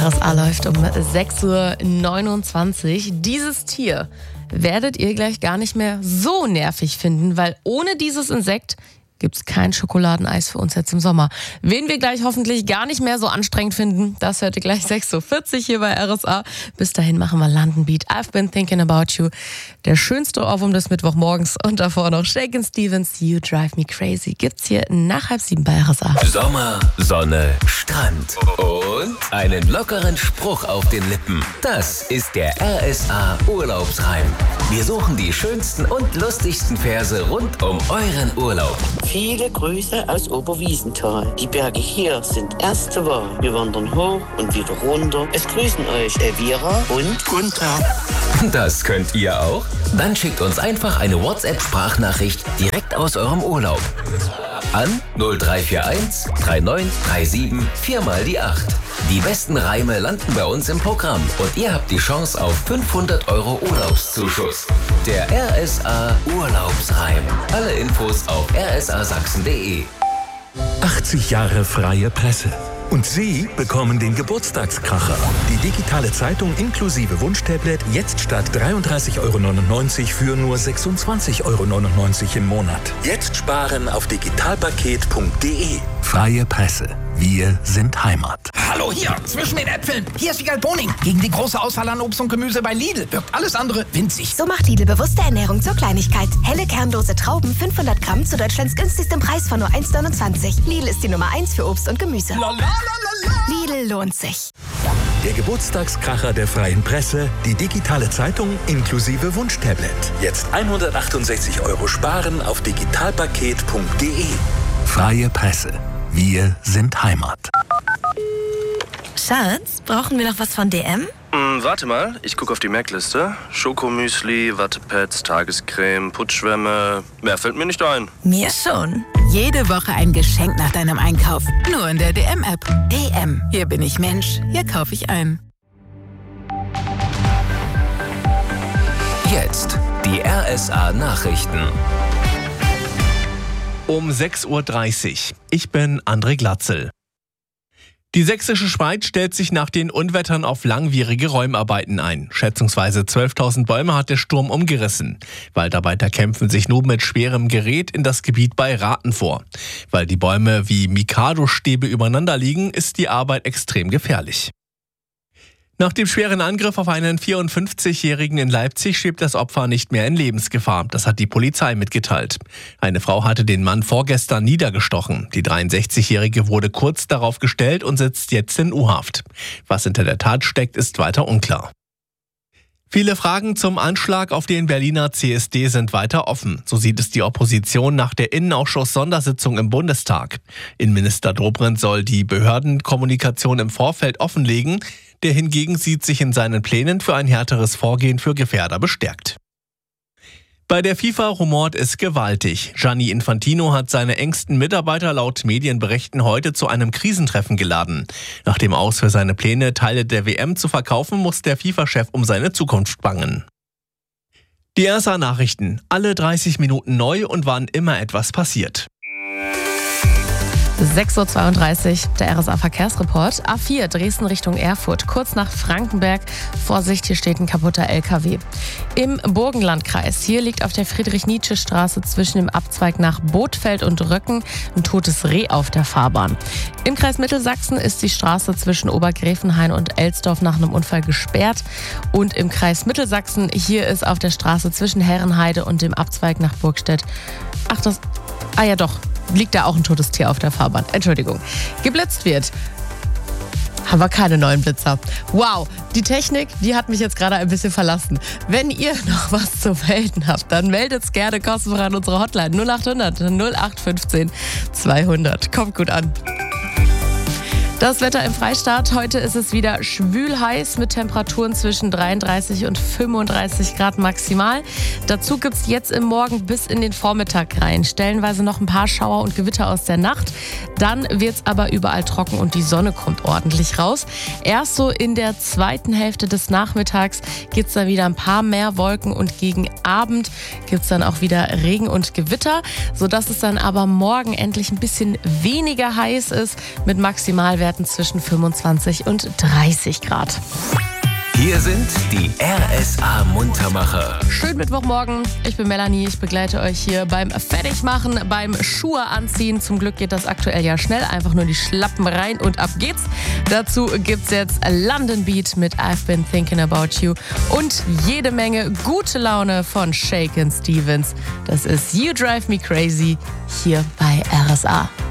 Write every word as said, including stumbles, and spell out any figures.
S A läuft um sechs Uhr neunundzwanzig. Dieses Tier werdet ihr gleich gar nicht mehr so nervig finden, weil ohne dieses Insekt gibt's kein Schokoladeneis für uns jetzt im Sommer. Wen wir gleich hoffentlich gar nicht mehr so anstrengend finden, das hört ihr gleich sechs Uhr vierzig hier bei R S A. Bis dahin machen wir London Beat. I've been thinking about you. Der schönste Ohrwurm des Mittwochmorgens und davor noch Shakin' Stevens, You Drive Me Crazy. Gibt's hier nach halb sieben bei R S A. Sommer, Sonne, Strand und einen lockeren Spruch auf den Lippen. Das ist der R S A Urlaubsreim. Wir suchen die schönsten und lustigsten Verse rund um euren Urlaub. Viele Grüße aus Oberwiesenthal. Die Berge hier sind erste Wahl. Wir wandern hoch und wieder runter. Es grüßen euch Elvira und Gunther. Das könnt ihr auch? Dann schickt uns einfach eine WhatsApp-Sprachnachricht direkt aus eurem Urlaub. An null drei vier eins drei neun drei sieben vier mal die acht. Die besten Reime landen bei uns im Programm und ihr habt die Chance auf fünfhundert Euro Urlaubszuschuss. Der R S A Urlaubsreim. Alle Infos auf r s a sachsen punkt d e. achtzig Jahre freie Presse. Und Sie bekommen den Geburtstagskracher. Die digitale Zeitung inklusive Wunschtablet jetzt statt dreiunddreißig Euro neunundneunzig für nur sechsundzwanzig Euro neunundneunzig im Monat. Jetzt sparen auf digitalpaket punkt d e. Freie Presse. Wir sind Heimat. Hallo hier, zwischen den Äpfeln. Hier ist Wiegald Boning. Gegen die große Auswahl an Obst und Gemüse bei Lidl wirkt alles andere winzig. So macht Lidl bewusste Ernährung zur Kleinigkeit. Helle kernlose Trauben, fünfhundert Gramm zu Deutschlands günstigstem Preis von nur eins neunundzwanzig. Lidl ist die Nummer eins für Obst und Gemüse. Lidl lohnt sich. Der Geburtstagskracher der freien Presse, die digitale Zeitung inklusive Wunschtablet. Jetzt hundertachtundsechzig Euro sparen auf digitalpaket punkt d e. Freie Presse. Wir sind Heimat. Schatz, brauchen wir noch was von D M? Mm, warte mal, ich gucke auf die Merkliste. Schokomüsli, Wattepads, Tagescreme, Putzschwämme. Mehr fällt mir nicht ein. Mir schon. Jede Woche ein Geschenk nach deinem Einkauf. Nur in der D M-App. D M. Hier bin ich Mensch, hier kaufe ich ein. Jetzt die R S A Nachrichten. Um sechs Uhr dreißig. Ich bin André Glatzel. Die sächsische Schweiz stellt sich nach den Unwettern auf langwierige Räumarbeiten ein. Schätzungsweise zwölftausend Bäume hat der Sturm umgerissen. Waldarbeiter kämpfen sich nun mit schwerem Gerät in das Gebiet bei Rathen vor. Weil die Bäume wie Mikado-Stäbe übereinander liegen, ist die Arbeit extrem gefährlich. Nach dem schweren Angriff auf einen vierundfünfzigjährigen in Leipzig schwebt das Opfer nicht mehr in Lebensgefahr. Das hat die Polizei mitgeteilt. Eine Frau hatte den Mann vorgestern niedergestochen. Die dreiundsechzigjährige wurde kurz darauf gestellt und sitzt jetzt in U-Haft. Was hinter der Tat steckt, ist weiter unklar. Viele Fragen zum Anschlag auf den Berliner C S D sind weiter offen. So sieht es die Opposition nach der Innenausschuss-Sondersitzung im Bundestag. Innenminister Dobrindt soll die Behördenkommunikation im Vorfeld offenlegen. Der hingegen sieht sich in seinen Plänen für ein härteres Vorgehen für Gefährder bestärkt. Bei der FIFA rumort es gewaltig. Gianni Infantino hat seine engsten Mitarbeiter laut Medienberichten heute zu einem Krisentreffen geladen. Nach dem Aus für seine Pläne, Teile der W M zu verkaufen, muss der FIFA-Chef um seine Zukunft bangen. Die R S A-Nachrichten. Alle dreißig Minuten neu und wann immer etwas passiert. sechs Uhr zweiunddreißig, der R S A-Verkehrsreport. A vier, Dresden Richtung Erfurt, kurz nach Frankenberg. Vorsicht, hier steht ein kaputter L K W. Im Burgenlandkreis, hier liegt auf der Friedrich-Nietzsche-Straße zwischen dem Abzweig nach Bothfeld und Röcken ein totes Reh auf der Fahrbahn. Im Kreis Mittelsachsen ist die Straße zwischen Obergräfenhain und Elsdorf nach einem Unfall gesperrt. Und im Kreis Mittelsachsen, hier ist auf der Straße zwischen Herrenheide und dem Abzweig nach Burgstedt. Ach, das... Ah ja doch, liegt da auch ein totes Tier auf der Fahrbahn. Entschuldigung. Geblitzt wird. Haben wir keine neuen Blitzer. Wow, die Technik, die hat mich jetzt gerade ein bisschen verlassen. Wenn ihr noch was zu melden habt, dann meldet's gerne kostenfrei an unsere Hotline null acht hundert null acht fünfzehn zweihundert. Kommt gut an. Das Wetter im Freistaat. Heute ist es wieder schwül heiß mit Temperaturen zwischen dreiunddreißig und fünfunddreißig Grad maximal. Dazu gibt es jetzt im Morgen bis in den Vormittag rein stellenweise noch ein paar Schauer und Gewitter aus der Nacht. Dann wird es aber überall trocken und die Sonne kommt ordentlich raus. Erst so in der zweiten Hälfte des Nachmittags gibt es dann wieder ein paar mehr Wolken und gegen Abend gibt es dann auch wieder Regen und Gewitter, sodass es dann aber morgen endlich ein bisschen weniger heiß ist mit Maximalwerten Werten zwischen fünfundzwanzig und dreißig Grad. Hier sind die R S A-Muntermacher. Schönen Mittwochmorgen, ich bin Melanie, ich begleite euch hier beim Fertigmachen, beim Schuhe anziehen. Zum Glück geht das aktuell ja schnell, einfach nur die Schlappen rein und ab geht's. Dazu gibt's jetzt London Beat mit I've Been Thinking About You und jede Menge gute Laune von Shakin' Stevens. Das ist You Drive Me Crazy hier bei R S A.